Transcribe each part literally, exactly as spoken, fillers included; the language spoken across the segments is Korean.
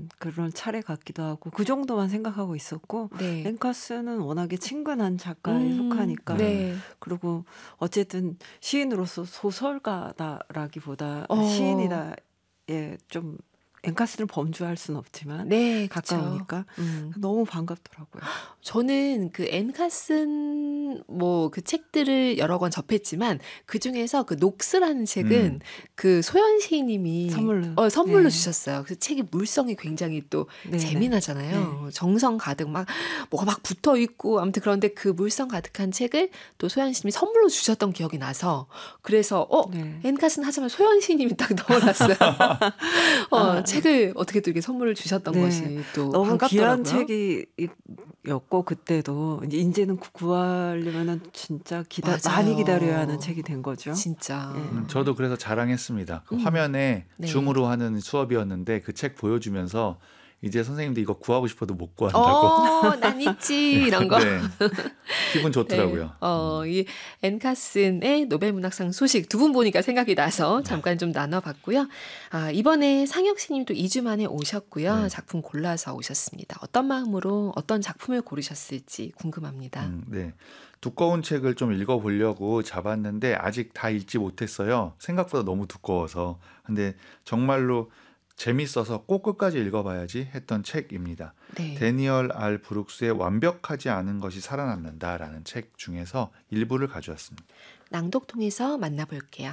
그런 차례 같기도 하고 그 정도만 생각하고 있었고 네. 앤커스는 워낙에 친근한 작가에 음, 속하니까 네. 그리고 어쨌든 시인으로서 소설가다라기보다 어, 시인이다. 예, 좀 앤커스를 범주할 수는 없지만 네, 그쵸. 가까우니까 음. 너무 반갑더라고요. 저는 그 앤 카슨 뭐 그 책들을 여러 권 접했지만 그 중에서 그 녹스라는 책은 음. 그 소연 시인님이 선물로. 어, 선물로 네. 주셨어요. 그 책이 물성이 굉장히 또 네네. 재미나잖아요. 정성 가득 막 뭐가 막 붙어 있고 아무튼 그런데 그 물성 가득한 책을 또 소연 시인님이 선물로 주셨던 기억이 나서 그래서 어 네. 앤 카슨 하자면 소연 시인님이 딱 떠올랐어요. 어, 아, 책을 어떻게 또 이렇게 선물을 주셨던 네. 것이 또 너무 반갑더라고요. 귀한 책이었고 그때도 이제 이제는 구- 구하려면은 진짜 기다 맞아요. 많이 기다려야 하는 책이 된 거죠. 진짜. 예. 음, 저도 그래서 자랑했습니다. 그 음. 화면에 네. 줌으로 하는 수업이었는데 그 책 보여주면서 이제 선생님도 이거 구하고 싶어도 못 구한다고. 어, 난 있지 이런 거. 네. 기분 좋더라고요. 네. 어, 이 앤 카슨의 노벨문학상 소식 두 분 보니까 생각이 나서 잠깐 좀 나눠봤고요. 아, 이번에 상혁씨님 또 이 주 만에 오셨고요. 네. 작품 골라서 오셨습니다. 어떤 마음으로 어떤 작품을 고르셨을지 궁금합니다. 음, 네. 두꺼운 책을 좀 읽어보려고 잡았는데 아직 다 읽지 못했어요. 생각보다 너무 두꺼워서. 근데 정말로 재밌어서 꼭 끝까지 읽어봐야지 했던 책입니다. 네. 데니얼 알 브룩스의 완벽하지 않은 것이 살아남는다라는 책 중에서 일부를 가져왔습니다. 낭독 통해서 만나볼게요.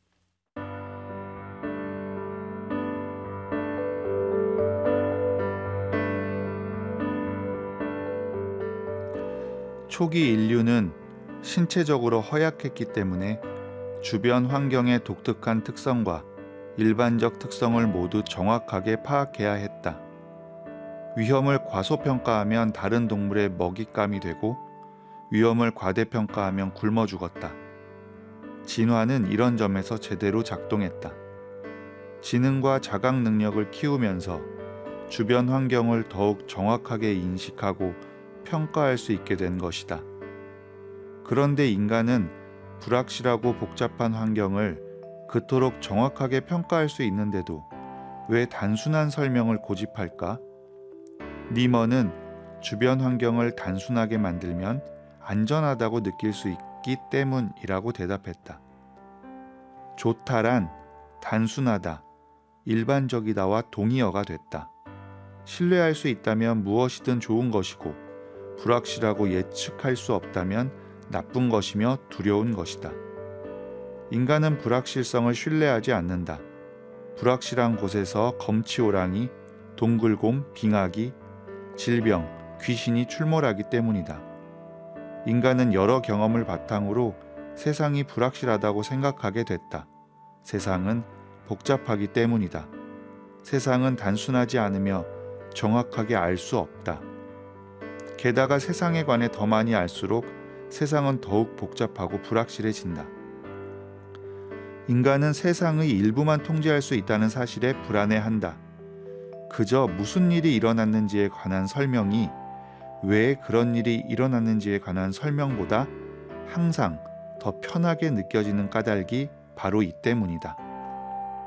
초기 인류는 신체적으로 허약했기 때문에 주변 환경의 독특한 특성과 일반적 특성을 모두 정확하게 파악해야 했다. 위험을 과소평가하면 다른 동물의 먹잇감이 되고 위험을 과대평가하면 굶어 죽었다. 진화는 이런 점에서 제대로 작동했다. 지능과 자각 능력을 키우면서 주변 환경을 더욱 정확하게 인식하고 평가할 수 있게 된 것이다. 그런데 인간은 불확실하고 복잡한 환경을 그토록 정확하게 평가할 수 있는데도 왜 단순한 설명을 고집할까? 니먼은 주변 환경을 단순하게 만들면 안전하다고 느낄 수 있기 때문이라고 대답했다. 좋다란 단순하다, 일반적이다와 동의어가 됐다. 신뢰할 수 있다면 무엇이든 좋은 것이고 불확실하고 예측할 수 없다면 나쁜 것이며 두려운 것이다. 인간은 불확실성을 신뢰하지 않는다. 불확실한 곳에서 검치오랑이, 동글곰, 빙하기, 질병, 귀신이 출몰하기 때문이다. 인간은 여러 경험을 바탕으로 세상이 불확실하다고 생각하게 됐다. 세상은 복잡하기 때문이다. 세상은 단순하지 않으며 정확하게 알 수 없다. 게다가 세상에 관해 더 많이 알수록 세상은 더욱 복잡하고 불확실해진다. 인간은 세상의 일부만 통제할 수 있다는 사실에 불안해한다. 그저 무슨 일이 일어났는지에 관한 설명이 왜 그런 일이 일어났는지에 관한 설명보다 항상 더 편하게 느껴지는 까닭이 바로 이 때문이다.